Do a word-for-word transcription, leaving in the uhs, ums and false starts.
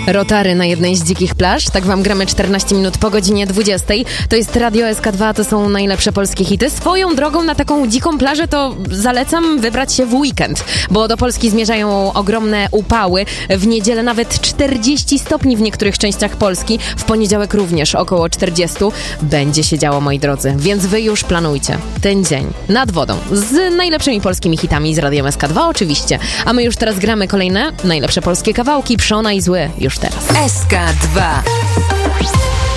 Rotary na jednej z dzikich plaż. Tak wam gramy czternaście minut po godzinie dwudziestej. To jest Radio S K dwa, to są najlepsze polskie hity. Swoją drogą na taką dziką plażę to zalecam wybrać się w weekend, bo do Polski zmierzają ogromne upały. W niedzielę nawet czterdzieści stopni w niektórych częściach Polski. W poniedziałek również około czterdzieści. Będzie się działo, moi drodzy. Więc wy już planujcie ten dzień nad wodą z najlepszymi polskimi hitami z Radiem S K dwa oczywiście. A my już teraz gramy kolejne najlepsze polskie kawałki. Przona i zły już teraz. S K dwa.